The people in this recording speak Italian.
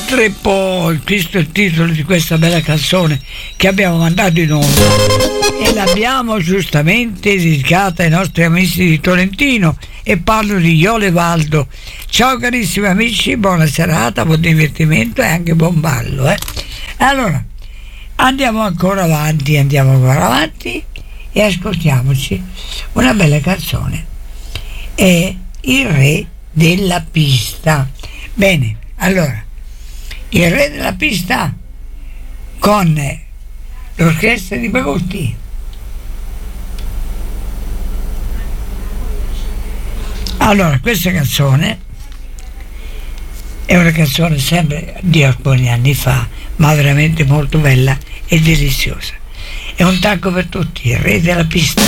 Oltrepo, questo è il titolo di questa bella canzone che abbiamo mandato in onda e l'abbiamo giustamente dedicata ai nostri amici di Tolentino, e parlo di Iole Valdo. Ciao carissimi amici, buona serata, buon divertimento e anche buon ballo. Allora, andiamo ancora avanti e ascoltiamoci una bella canzone. È Il Re della Pista. Bene, allora, Il Re della Pista con l'orchestra di Begotti. Allora, questa canzone è una canzone sempre di alcuni anni fa, ma veramente molto bella e deliziosa. È un tacco per tutti, Il Re della Pista.